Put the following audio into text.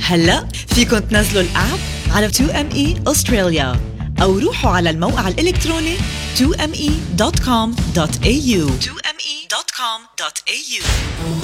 هلأ فيكن تنزلوا الآب على 2ME Australia أو روحوا على الموقع الإلكتروني 2me.com.au